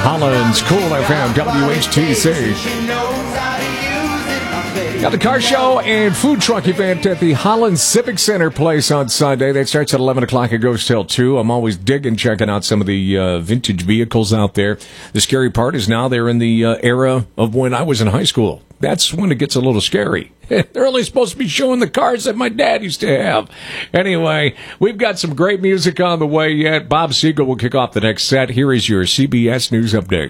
Holland's Cool FM, WHTC. Got the car show and food truck event at the Holland Civic Center place on Sunday. That starts at 11 o'clock. It goes till 2. I'm always digging, checking out some of the vintage vehicles out there. The scary part is now they're in the era of when I was in high school. That's when it gets a little scary. They're only supposed to be showing the cars that my dad used to have. Anyway, we've got some great music on the way yet. Bob Siegel will kick off the next set. Here is your CBS News Update.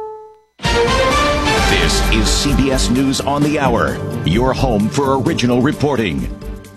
This is CBS News on the Hour, your home for original reporting.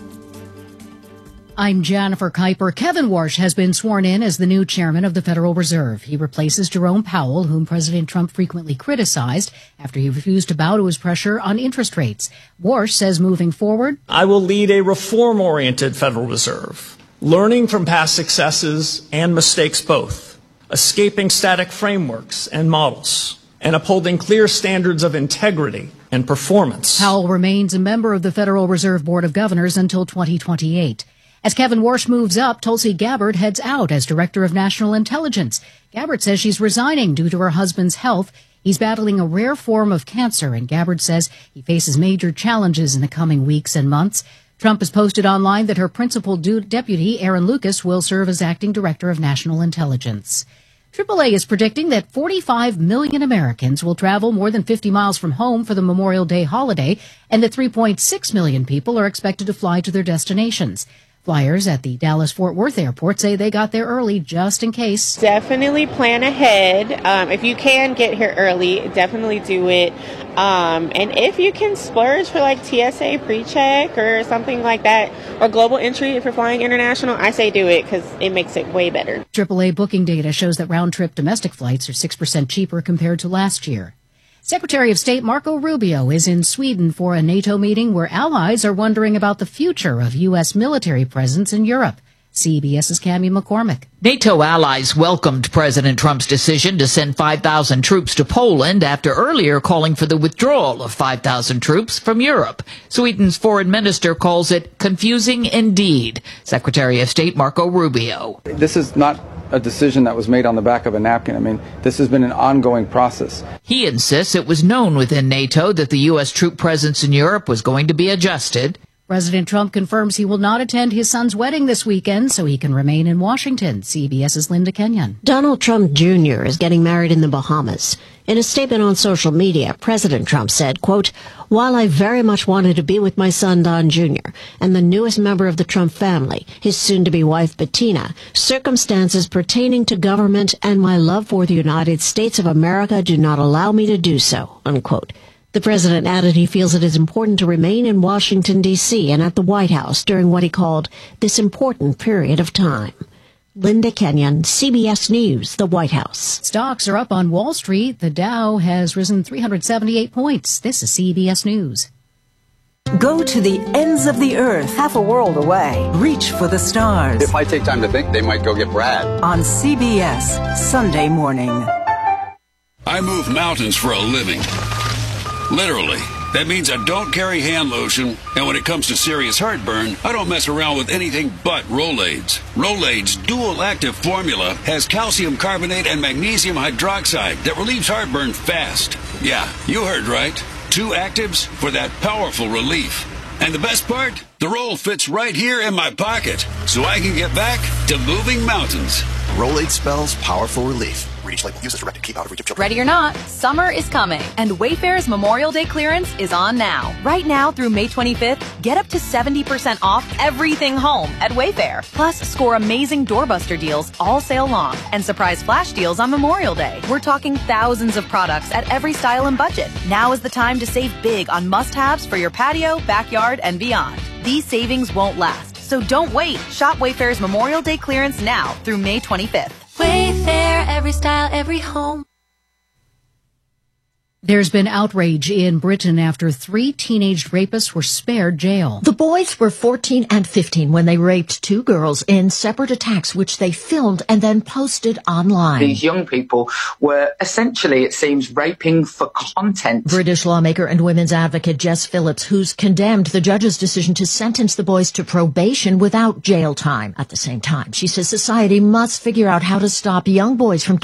I'm Jennifer Kuiper. Kevin Warsh has been sworn in as the new chairman of the Federal Reserve. He replaces Jerome Powell, whom President Trump frequently criticized after he refused to bow to his pressure on interest rates. Warsh says moving forward, I will lead a reform-oriented Federal Reserve, learning from past successes and mistakes both, escaping static frameworks and models, and upholding clear standards of integrity and performance. Powell remains a member of the Federal Reserve Board of Governors until 2028. As Kevin Warsh moves up, Tulsi Gabbard heads out as Director of National Intelligence. Gabbard says she's resigning due to her husband's health. He's battling a rare form of cancer, and Gabbard says he faces major challenges in the coming weeks and months. Trump has posted online that her principal deputy, Aaron Lucas, will serve as acting Director of National Intelligence. AAA is predicting that 45 million Americans will travel more than 50 miles from home for the Memorial Day holiday, and that 3.6 million people are expected to fly to their destinations. Flyers at the Dallas-Fort Worth airport say they got there early just in case. Definitely plan ahead. If you can get here early, definitely do it. And if you can splurge for like TSA pre-check or something like that, or global entry if you're flying international, I say do it because it makes it way better. AAA booking data shows that round-trip domestic flights are 6% cheaper compared to last year. Secretary of State Marco Rubio is in Sweden for a NATO meeting where allies are wondering about the future of U.S. military presence in Europe. CBS's Cammie McCormick. NATO allies welcomed President Trump's decision to send 5,000 troops to Poland after earlier calling for the withdrawal of 5,000 troops from Europe. Sweden's foreign minister calls it confusing indeed. Secretary of State Marco Rubio. This is not a decision that was made on the back of a napkin. I mean, this has been an ongoing process. He insists it was known within NATO that the U.S. troop presence in Europe was going to be adjusted. President Trump confirms he will not attend his son's wedding this weekend so he can remain in Washington. CBS's Linda Kenyon. Donald Trump Jr. is getting married in the Bahamas. In a statement on social media, President Trump said, quote, "While I very much wanted to be with my son Don Jr. and the newest member of the Trump family, his soon-to-be wife Bettina, circumstances pertaining to government and my love for the United States of America do not allow me to do so," unquote. The president added he feels it is important to remain in Washington, D.C. and at the White House during what he called this important period of time. Linda Kenyon, CBS News, the White House. Stocks are up on Wall Street. The Dow has risen 378 points. This is CBS News. Go to the ends of the earth, half a world away. Reach for the stars. If I take time to think, they might go get Brad. On CBS, Sunday morning. I move mountains for a living. Literally. That means I don't carry hand lotion, and when it comes to serious heartburn, I don't mess around with anything but Rolaids. Rolaids' dual-active formula has calcium carbonate and magnesium hydroxide that relieves heartburn fast. Yeah, you heard right. 2 actives for that powerful relief. And the best part? The roll fits right here in my pocket, so I can get back to moving mountains. Rolaid spells powerful relief. Read each label. Use as directed. Keep out of reach of children. Ready or not, summer is coming, and Wayfair's Memorial Day clearance is on now. Right now through May 25th, get up to 70% off everything home at Wayfair. Plus, score amazing doorbuster deals all sale long and surprise flash deals on Memorial Day. We're talking thousands of products at every style and budget. Now is the time to save big on must-haves for your patio, backyard, and beyond. These savings won't last, so don't wait. Shop Wayfair's Memorial Day clearance now through May 25th. Wayfair, every style, every home. There's been outrage in Britain after 3 teenage rapists were spared jail. The boys were 14 and 15 when they raped 2 girls in separate attacks, which they filmed and then posted online. These young people were essentially, it seems, raping for content. British lawmaker and women's advocate Jess Phillips, who's condemned the judge's decision to sentence the boys to probation without jail time. At the same time, she says society must figure out how to stop young boys from